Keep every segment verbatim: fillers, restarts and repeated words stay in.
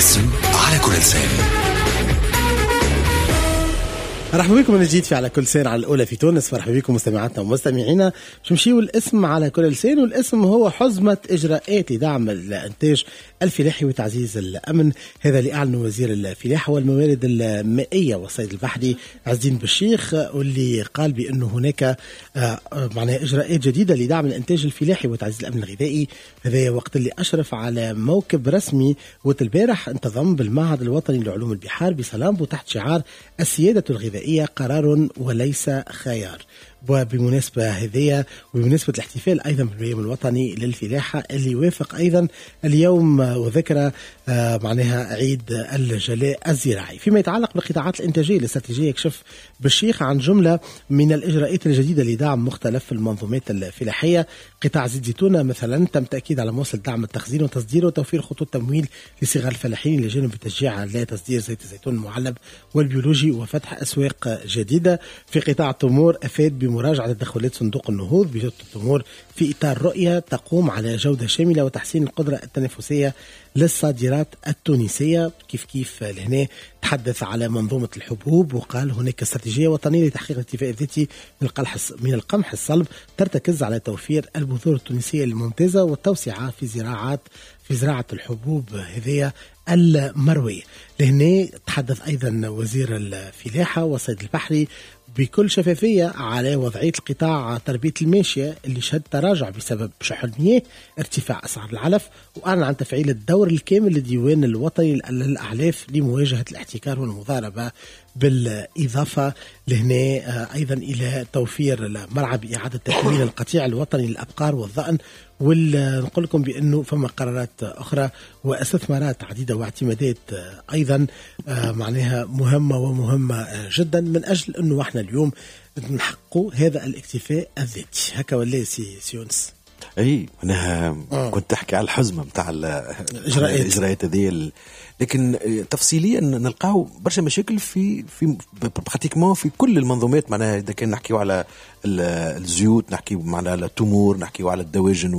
الاسم على كل لسان. مرحبا بكم من جديد في على كل لسان على الأولى في تونس. مرحبا بكم مستمعاتنا ومستمعينا. باش نمشيو الاسم على كل لسان، والاسم هو حزمة إجراءات لدعم الإنتاج الفلاحي وتعزيز الأمن. هذا اللي أعلن وزير الفلاحة والموارد المائية والصيد البحري عز الدين بالشيخ، واللي قال بأنه هناك معناها إجراءات جديدة لدعم الإنتاج الفلاحي وتعزيز الأمن الغذائي. هذا وقت اللي أشرف على موكب رسمي والبارح انتظم بالمعهد الوطني لعلوم البحار بسلامبو تحت شعار السيادة الغذائية قرار وليس خيار. وبمناسبة هذه وبمناسبة الاحتفال أيضا باليوم الوطني للفلاحة اللي يوافق أيضا اليوم وذكرى آه معناها عيد الجلاء الزراعي. فيما يتعلق بالقطاعات الإنتاجية الاستراتيجية، يكشف بالشيخ عن جملة من الإجراءات الجديدة لدعم مختلف المنظومات الفلاحية. قطاع زيت زيتونة مثلا تم تأكيد على مواصل دعم التخزين وتصديره وتوفير خطوط تمويل لصغار الفلاحين لجانب التشجيع على تصدير زيت الزيتون المعلب والبيولوجي وفتح أسواق جديدة. في قطاع التمور أفاد بمراجعة تدخلات صندوق النهوض بجودة التمور في إطار رؤية تقوم على جودة شاملة وتحسين القدرة التنافسية للصادرات التونسية. كيف كيف لهنا تحدث على منظومة الحبوب وقال هناك استراتيجية وطنية لتحقيق الاكتفاء الذاتي من من القمح الصلب ترتكز على توفير البذور التونسية الممتازة والتوسعة في زراعات في زراعة الحبوب هذه المروية. لهنا تحدث أيضا وزير الفلاحة والصيد البحري بكل شفافية على وضعية القطاع تربية الماشية اللي شهد تراجع بسبب شح المياه، ارتفاع أسعار العلف، وأعلن عن تفعيل الدور الكامل للديوان الوطني للأعلاف لمواجهة الاحتكار والمضاربة. بالإضافة لهنا أيضا إلى توفير المرعى بإعادة تكوين القطيع الوطني للأبقار والضأن. ونقول لكم بأنه فما قرارات أخرى واستثمارات عديدة واعتمادات أيضا معناها مهمة ومهمة جدا من أجل أنه إحنا اليوم نحققوا هذا الاكتفاء الذاتي. هكا ولا سي سيونس؟ اي انا آه. كنت تحكي على الحزمه نتاع الاجراءات هذه، لكن تفصيليا نلقاو برشا مشاكل في في براتيكمون في كل المنظومات. معناها اذا كان نحكيو على الزيوت، نحكيو معناها على التمور، نحكيو على الدواجن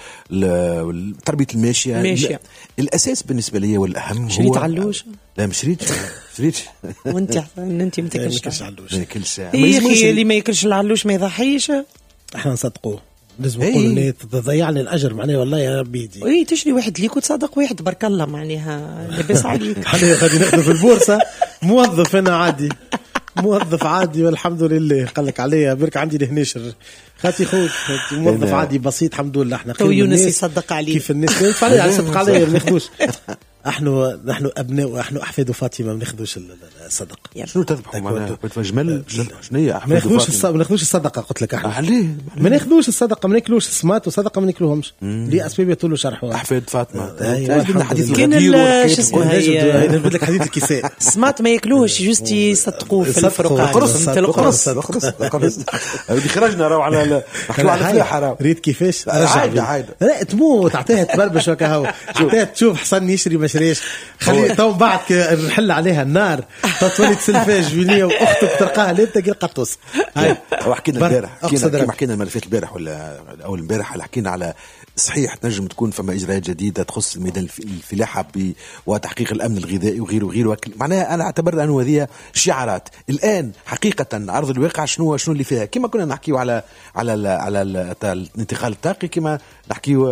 وتربيه الماشيه. الماشيه الاساس بالنسبه لي والاهم هو شريت علوش. لا مش شريت شريت وانت انت ما تاكلش علوش. ما ياكلش يا اخي اللي ما ياكلش العلوش ما يضحيش. احنا نصدقوه لازم نقول انه تضيعني الاجر معناها والله يا ربي يدي. اي تشري واحد ليك وتصدق واحد برك الله معناها لاباس عليك. احنا غادي نخدم في البورصه موظف انا عادي موظف عادي والحمد لله. قال لك عليا برك عندي الهناشر خاتي خوت موظف عادي بسيط الحمد لله. احنا تو يونس يصدق عليه كيف الناس يدفع عليه يصدق عليه ما ناخذوش. احنا نحن ابناء احنا احفاد فاطمه ما ناخذوش الصدقه. شنو تذبحوا معنا بتجمل شنو هي احفاد ما ناخذوش ما ناخذوش الصدقه. قلت لك احنا عليه ما ناخذوش الصدقه ما ناكلوش السمات وصدقه ما ناكلوهمش ليه اسباب يطولوا شرحوا احفاد فاطمه. ايوه حديث كاين شو اسمه هي نقول لك حديث الكساء السمات ما ياكلوهش جوست يصدقوه في الفرقان. قرص قرص قرص هذه خرجنا راهو على نحكيو على الفلاحه راهو ريت كيفاش عادي عادي. لا تموت تعطيها تبربش وكهو تعطيها تشوف حسن يشري ما شريش خلي تو بعد نحل عليها النار تولي تسلفاج فينيا واختك تلقاها لين تلقى القطوس. هاي وحكينا البارح حكينا حكينا الملفات البارح ولا اول البارح حكينا على صحيح تنجم تكون فما اجراءات جديده تخص الميدان الفلاحه وتحقيق الامن الغذائي وغيره وغيره. معناها انا اعتبر انه هذه شعارات. الان حقيقه عرض الواقع شنو شنو اللي فيها. كما كنا نحكيو على على ال على الانتقال الطاقي، كما نحكيو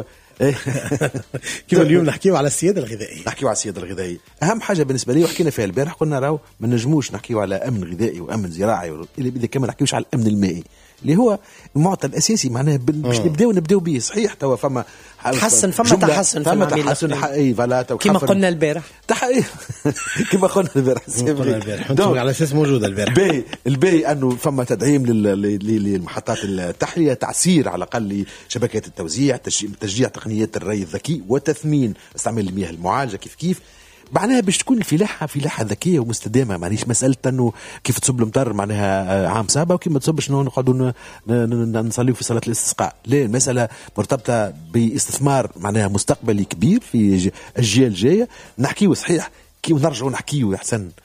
كيف اليوم نحكيو على السياده الغذائيه. نحكيو على السياده الغذائيه اهم حاجه بالنسبه لي وحكينا فيها البارح. قلنا راهو ما نجموش نحكيو على امن غذائي وامن زراعي الا اذا كما نحكيوش على الامن المائي اللي هو المعطى الاساسي. معناه باش نبداو نبداو به. صحيح توا فما تحسن فما تحسن فما تحسن اي فلات كما قلنا البارح تحقيق كما قلنا البارح على اساس موجوده البارح. باهي الباهي انه فما تدعيم للمحطات التحليه، تعسير على الاقل لشبكات التوزيع، تشجيع تقنيات الري الذكي وتثمين استعمال المياه المعالجه. كيف كيف معناها باش تكون الفلاحه فلاحه ذكيه ومستدامه. معنيش مساله انه كيف تصب المطر معناها عام صعبه وكيف ما تصبش نقعدوا نصليوا في صلاه الاستسقاء. لا، المساله مرتبطه باستثمار معناها مستقبلي كبير في اجيال جايه. نحكيو صحيح كيف نرجعوا نحكيو احسن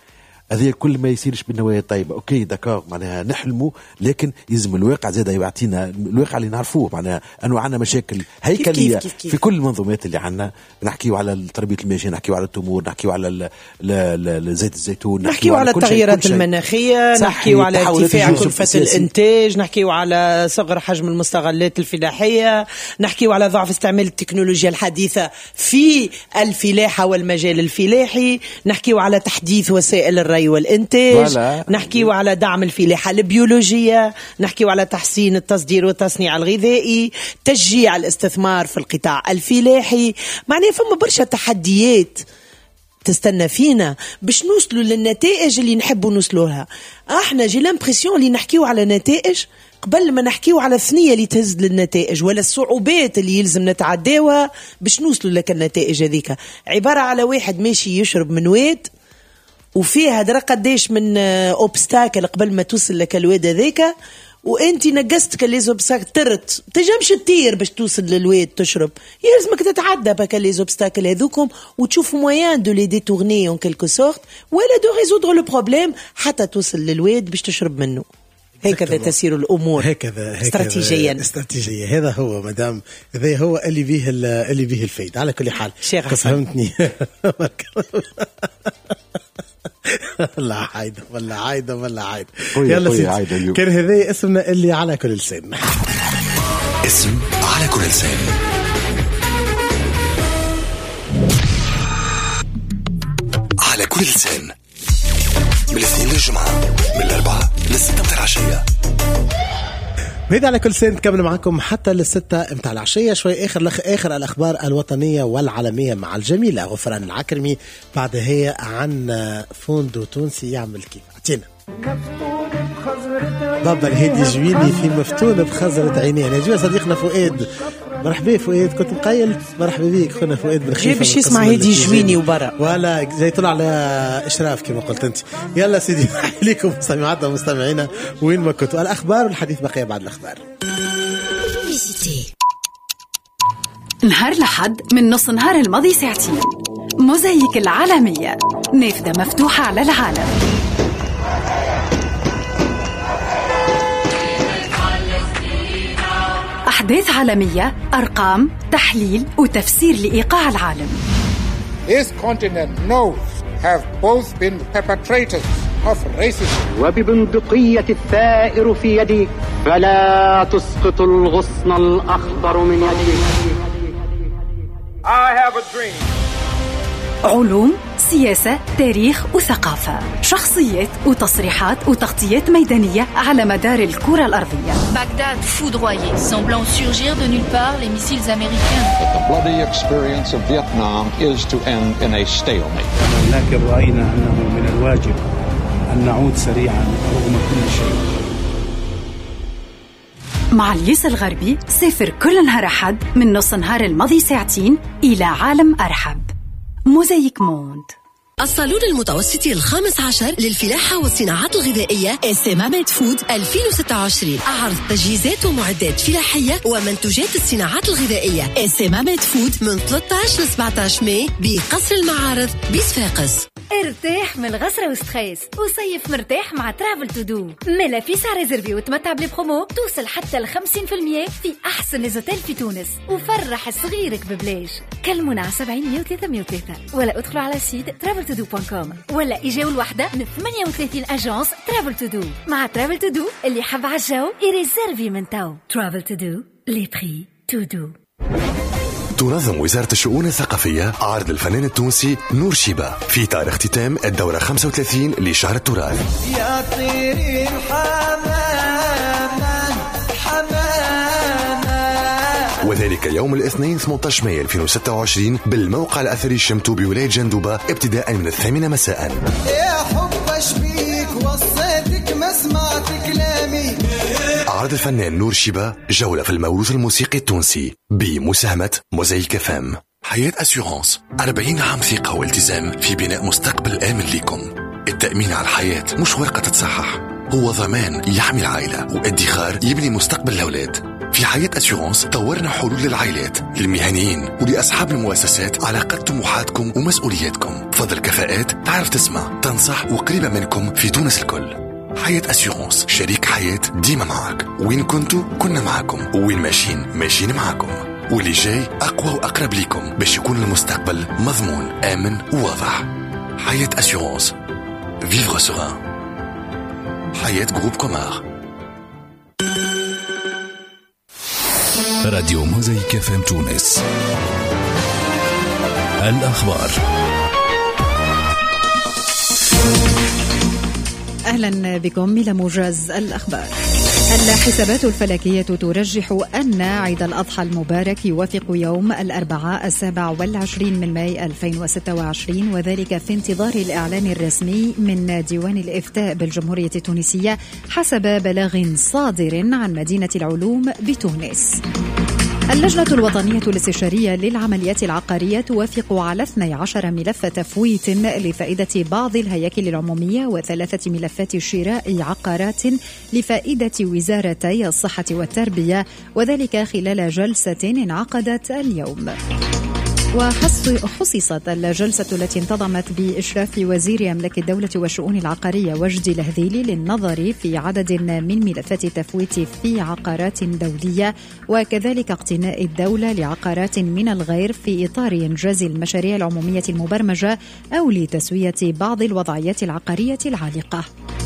هذا كل ما يصيرش بالنوايا الطيبه. اوكي داكور معناها نحلموا، لكن يلزم الواقع زاد يعطينا الواقع اللي نعرفوه، معناها انه عندنا مشاكل هيكليه كيف كيف كيف. في كل المنظومات اللي عندنا، نحكيو على تربيه الماشيه، نحكيو على التمور، نحكيو على زيت الزيتون، نحكيو على التغيرات المناخيه، نحكيو على ارتفاع كلفه الانتاج، نحكيو على صغر حجم المستغلات الفلاحيه، نحكيو على ضعف استعمال التكنولوجيا الحديثه في الفلاحه والمجال الفلاحي، نحكيو على تحديث وسائل الري والإنتاج، نحكيو على دعم الفلاحة البيولوجية، نحكيو على تحسين التصدير والتصنيع الغذائي، تشجيع الاستثمار في القطاع الفلاحي. معناه فما برشا تحديات تستنى فينا باش نوصلوا للنتائج اللي نحبوا نوصلوها. احنا جي لامبرسيون اللي نحكيو على نتائج قبل ما نحكيو على الثنية اللي تهز للنتائج، ولا الصعوبات اللي يلزم نتعداوها باش نوصلوا لك النتائج هذيك. عبارة على واحد ماشي يشرب من واد وفيها درا قديش من اوبستاكل قبل ما توصل لك الواد هذيك، وانت نقصتك لي زوبستاكل ترت تجمش تطير باش توصل للواد تشرب، يلزمك تتعدى بك لي زوبستاكل هذوكم وتشوف مويان دو لي ديتورني اون كيلكو سورت ولا دو ريزودر لو بروبليم حتى توصل للواد باش تشرب منه. هكذا تسير الامور، هكذا استراتيجيا استراتيجيه. هذا هو مدام، هذا هو اللي بيه اللي بيه الفايده. على كل حال قسمتني والله عايدة والله عايدة والله عايدة. يلا سيدي، كان هذا اسمنا اللي على كل لسان. اسم على كل لسان. على كل لسان من الاثنين للجمعة، من الأربعة للستة متاع العشية. هيدا على كل سنة نكمل معكم حتى للستة متاع العشية. شوي آخر لخ آخر الأخبار الوطنية والعالمية مع الجميلة غفران العكرمي. بعد هي عن فوندو تونسي يعمل كيف. اعطينا بابا الهيدي جويني في مفتون بخزرة عينيه. نجوا صديقنا فؤاد، مرحبا فؤاد، كنت مقيل. مرحبا بيك خونا فؤاد بن خليفة. جاي باش يسمع هيدي جويني وبرا ولا جاي طلع على إشراف كما قلت أنت. يلا سيدي ليكم مستمعاتنا ومستمعينا وين ما كنتوا. الأخبار والحديث بقية بعد الأخبار. نهار لحد من نص نهار الماضي ساعتين موزايك العالمية، نافذة مفتوحة على العالم. أحداث عالمية، أرقام، تحليل وتفسير لإيقاع العالم. This continent knows have both been perpetrators of racism. وببندقية الثائر في يدي فلا تسقط الغصن الأخضر من يدي. I have a dream. علوم، سياسة، تاريخ وثقافة، شخصيات وتصريحات وتغطيات ميدانية على مدار الكرة الأرضية. Bagdad foudroyé, semblant surgir de nulle part les missiles américains. But the bloody experience of Vietnam is to end in a stalemate. لكن رأينا أنه من الواجب أن نعود سريعا رغم كل شيء. مع اليس الغربي سافر كل نهار أحد من نص نهار الماضي ساعتين إلى عالم أرحب. موزايك موند. الصالون المتوسطي الخامس عشر للفلاحة والصناعات الغذائية إسمامة فود ألفين وستة وعشرين، أعرض تجهيزات ومعدات فلاحية ومنتوجات الصناعات الغذائية. إسمامة فود من ثلاثة عشر ل سبعة عشر ماي بقصر المعارض بصفاقس. ارتاح من الغسرة وستريس وصيف مرتاح مع ترافل تو دو. ملا في سعر ريزرفي وتمتع بلي برومو توصل حتى ل خمسين بالمية في أحسن ليزوتيل في تونس، وفرح صغيرك ببلاش. كلمونا على سبعين مية وثلاثة مية وثلاثة ولا ادخلوا على سيت ترافل تو دو دوت كوم ولا إجاو الوحدة من ثمانية وثلاثين أجانس ترافل تو دو. مع ترافل تو دو اللي حب عالجو يريزرفي من تو. ترافل تو دو لي بري تو دو. تنظم وزارة الشؤون الثقافية عرض الفنان التونسي نور شيبة في تاريخ اختتام الدورة خمسة وثلاثين لشهر التراث. يا طيري الحمامة حمامة، وذلك يوم الاثنين ثمانية عشر مايو ألفين وستة وعشرين بالموقع الأثري الشمتو بولاية جندوبة ابتداء من الثامنة مساء. يا حب شبيك وصيتك ما سمعت كلامي. عرض الفنان نور شيبة جولة في الموروث الموسيقي التونسي بمساهمة موزايك فام. حياة أسيورانس، أربعين عام ثقة والتزام في بناء مستقبل آمن لكم. التأمين على الحياة مش ورقة تتصحح، هو ضمان يحمي العائلة وادخار يبني مستقبل الأولاد. في حياة أسيورانس طورنا حلول للعائلات، للمهنيين ولأصحاب المؤسسات على قد طموحاتكم ومسؤولياتكم. بفضل كفاءات تعرف تسمع، تنصح وقريبة منكم في تونس الكل. حياة أسيورانس، شريك حياة ديما معك. وين كنتوا كنا معكم، وين ماشيين ماشيين معكم، واللي جاي أقوى وأقرب لكم باش يكون المستقبل مضمون آمن وواضح. حياة أسيورانس، vivre serein. حياة جروب كومار. راديو موزايك اف ام تونس. الأخبار. أهلا بكم إلى موجز الأخبار. الحسابات الفلكية ترجح أن عيد الأضحى المبارك يوافق يوم الأربعاء السابع والعشرين من ماي ألفين وستة وعشرين، وذلك في انتظار الإعلان الرسمي من ديوان الإفتاء بالجمهورية التونسية حسب بلاغ صادر عن مدينة العلوم بتونس. اللجنة الوطنية الاستشارية للعمليات العقارية توافق على اثني عشر ملف تفويت لفائدة بعض الهياكل العمومية وثلاثة ملفات شراء عقارات لفائدة وزارتي الصحة والتربية، وذلك خلال جلسة انعقدت اليوم. وخصصت الجلسة التي انتظمت بإشراف وزير أملاك الدولة والشؤون العقارية وجدي الهذيلي للنظر في عدد من ملفات التفويت في عقارات دولية، وكذلك اقتناء الدولة لعقارات من الغير في إطار إنجاز المشاريع العمومية المبرمجة أو لتسوية بعض الوضعيات العقارية العالقة.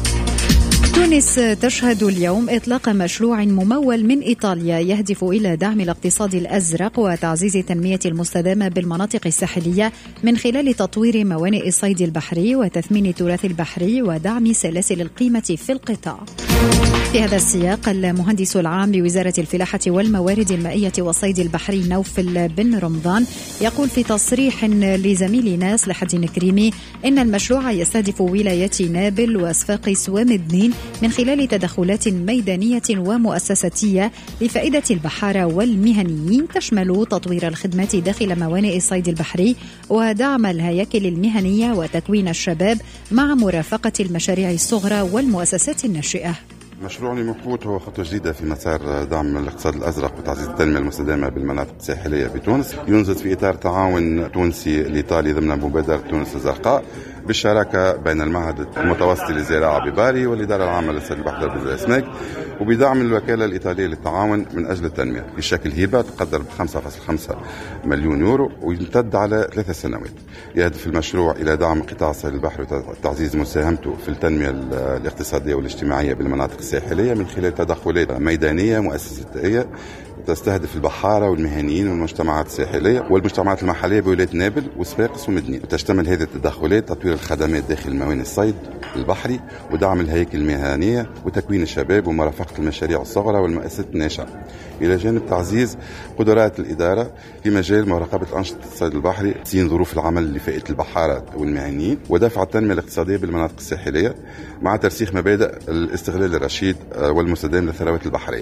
تونس تشهد اليوم إطلاق مشروع ممول من إيطاليا يهدف إلى دعم الاقتصاد الأزرق وتعزيز التنمية المستدامة بالمناطق الساحلية من خلال تطوير موانئ الصيد البحري وتثمين التراث البحري ودعم سلاسل القيمة في القطاع. في هذا السياق، المهندس العام بوزارة الفلاحة والموارد المائية والصيد البحري نوفل بن رمضان يقول في تصريح لزميلنا صلاح الدين كريمي إن المشروع يستهدف ولايات نابل وصفاقس ومدنين من خلال تدخلات ميدانية ومؤسساتية لفائدة البحارة والمهنيين، تشمل تطوير الخدمات داخل موانئ الصيد البحري ودعم الهياكل المهنية وتكوين الشباب مع مرافقة المشاريع الصغرى والمؤسسات الناشئة. مشروع لمحوت هو خطوة جديدة في مسار دعم الاقتصاد الأزرق وتعزيز التنمية المستدامة بالمناطق الساحلية بتونس، ينجز في إطار تعاون تونسي الإيطالي ضمن مبادرة تونس الزرقاء بالشراكة بين المعهد المتوسطي للزراعة بباري والإدارة العامة للصيد البحري والأسماك، وبدعم الوكالة الإيطالية للتعاون من أجل التنمية بشكل هبة تقدر ب خمسة فاصلة خمسة مليون يورو ويمتد على ثلاث سنوات. يهدف المشروع إلى دعم قطاع الصيد البحري وتعزيز مساهمته في التنمية الاقتصادية والاجتماعية بالمناطق الساحلية من خلال تدخلات ميدانية مؤسساتية تستهدف البحارة والمهنيين والمجتمعات الساحلية والمجتمعات المحلية بولاية نابل وصفاقس ومدنين. وتشتمل هذه التدخلات تطوير الخدمات داخل موانئ الصيد البحري ودعم الهياكل المهنية وتكوين الشباب ومرافقة المشاريع الصغرى والمؤسسات الناشئة، إلى جانب تعزيز قدرات الإدارة في مجال مراقبة أنشطة الصيد البحري، تحسين ظروف العمل لفئة البحارة والمهنيين، ودفع التنمية الاقتصادية بالمناطق الساحلية مع ترسيخ مبادئ الاستغلال الرشيد والمستدام للثروات البحرية.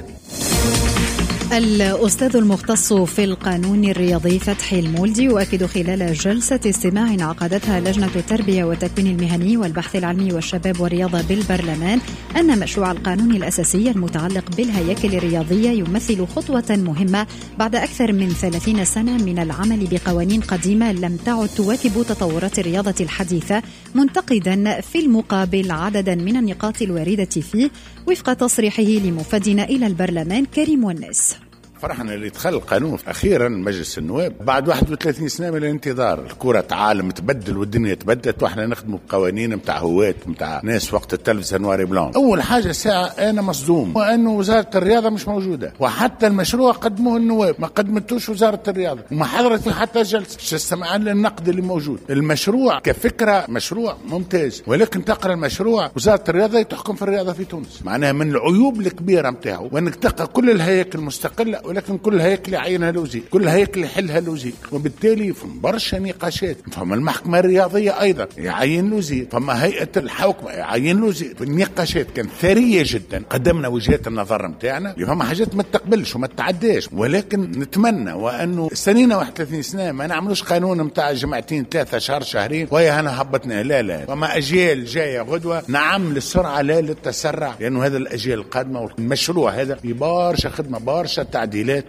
الأستاذ المختص في القانون الرياضي فتحي المولدي يؤكد خلال جلسة استماع عقدتها لجنة التربية والتكوين المهني والبحث العلمي والشباب والرياضة بالبرلمان أن مشروع القانون الأساسي المتعلق بالهياكل الرياضية يمثل خطوة مهمة بعد أكثر من ثلاثين سنة من العمل بقوانين قديمة لم تعد تواكب تطورات الرياضة الحديثة، منتقدا في المقابل عددا من النقاط الواردة فيه وفق تصريحه لمفدنا إلى البرلمان كريم والناس. فرحنا اللي دخل القانون أخيرا مجلس النواب بعد واحد وثلاثين سنة من الانتظار. الكرة عالم تبدل والدنيا تبدلت واحنا نخدموا بقوانين متاع هوات متاع ناس وقت التلفزة نواري بلون. أول حاجة ساعة أنا مصدوم وأنه وزارة الرياضة مش موجودة، وحتى المشروع قدموه النواب ما قدمتوش وزارة الرياضة وما حضرت في حتى جلسة استمعان للنقد اللي موجود. المشروع كفكرة مشروع ممتاز، ولكن تقرأ المشروع وزارة الرياضة تحكم في الرياضة في تونس، معناها من العيوب الكبيرة متاعه وأنك تلقى كل الهياكل المستقلة ولكن كل هيكل يعينها لوزير، كل هيكل يحلها لوزير، وبالتالي في برشا نقاشات. فما المحكمة الرياضية أيضا يعين لوزير، فما هيئة الحوكمة يعين لوزير. النقاشات كانت ثرية جدا، قدمنا وجهات النظر متاعنا اللي هما حاجات ما تقبلش وما تعداش، ولكن نتمنى وأنه سنينا واحد وثلاثين سنة ما نعملوش قانون متاع جمعتين ثلاثة شهر شهرين ويا هنا هبطنا. لا لا، وما أجيال جاية غدوة نعم للسرعة لا للتسرع، لأنه هذا الأجيال القادمة والمشروع هذا ببارشة خدمة بارشة تعديلات.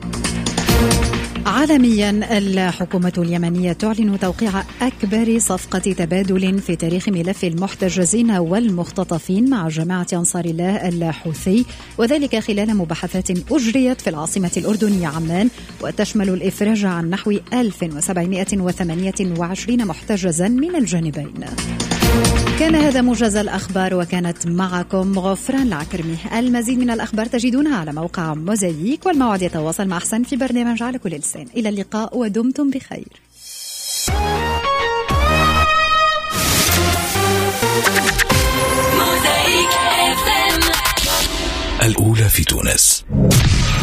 عالميا الحكومة اليمنية تعلن توقيع أكبر صفقة تبادل في تاريخ ملف المحتجزين والمختطفين مع جماعة أنصار الله الحوثي، وذلك خلال مباحثات أجريت في العاصمة الأردنية عمان، وتشمل الإفراج عن نحو ألف وسبعمائة وثمانية وعشرين محتجزا من الجانبين. كان هذا موجز الأخبار، وكانت معكم غفران العكرمي. المزيد من الأخبار تجدونها على موقع موزايك، والموعد يتواصل مع أحسن في برنامج على كل لسان. إلى اللقاء ودمتم بخير. الأولى في تونس.